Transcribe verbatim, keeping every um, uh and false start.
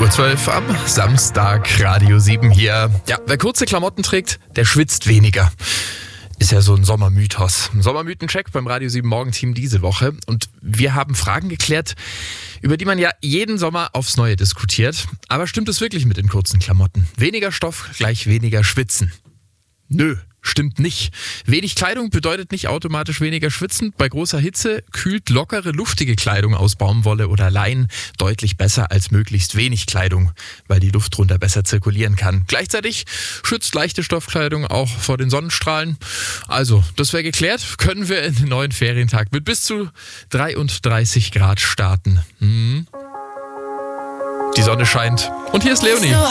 acht Uhr zwölf am Samstag, Radio sieben hier. Ja, wer kurze Klamotten trägt, der schwitzt weniger. Ist ja so ein Sommermythos. Ein Sommermythencheck beim Radio sieben Morgenteam diese Woche. Und wir haben Fragen geklärt, über die man ja jeden Sommer aufs Neue diskutiert. Aber stimmt es wirklich mit den kurzen Klamotten? Weniger Stoff gleich weniger Schwitzen? Nö. Stimmt nicht. Wenig Kleidung bedeutet nicht automatisch weniger schwitzen. Bei großer Hitze kühlt lockere, luftige Kleidung aus Baumwolle oder Leinen deutlich besser als möglichst wenig Kleidung, weil die Luft drunter besser zirkulieren kann. Gleichzeitig schützt leichte Stoffkleidung auch vor den Sonnenstrahlen. Also, das wäre geklärt, können wir in den neuen Ferientag mit bis zu dreiunddreißig Grad starten. Hm. Die Sonne scheint. Und hier ist Leonie.